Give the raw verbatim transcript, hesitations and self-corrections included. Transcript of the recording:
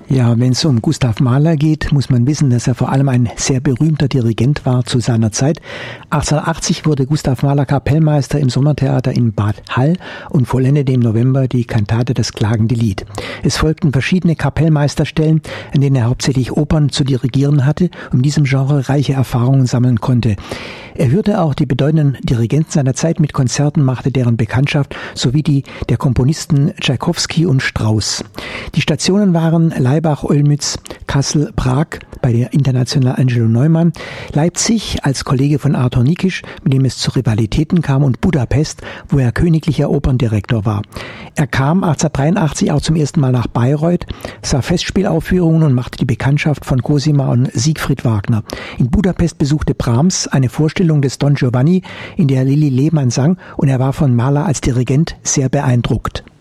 Ja, wenn es um Gustav Mahler geht, muss man wissen, dass er vor allem ein sehr berühmter Dirigent war zu seiner Zeit. achtzehnhundertachtzig wurde Gustav Mahler Kapellmeister im Sommertheater in Bad Hall und vollendete im November die Kantate Das klagende Lied. Es folgten verschiedene Kapellmeisterstellen, in denen er hauptsächlich Opern zu dirigieren hatte und in diesem Genre reiche Erfahrungen sammeln konnte. Er hörte auch die bedeutenden Dirigenten seiner Zeit mit Konzerten, machte deren Bekanntschaft, sowie die der Komponisten Tschaikowski und Strauss. Die Stationen waren Laibach, Olmütz, Kassel, Prag bei der International Angelo Neumann, Leipzig als Kollege von Arthur Nikisch, mit dem es zu Rivalitäten kam, und Budapest, wo er königlicher Operndirektor war. Er kam achtzehnhundertdreiundachtzig auch zum ersten Mal nach Bayreuth, sah Festspielaufführungen und machte die Bekanntschaft von Cosima und Siegfried Wagner. In Budapest besuchte Brahms eine Vorstellung des Don Giovanni, in der Lili Lehmann sang, und er war von Mahler als Dirigent sehr beeindruckt.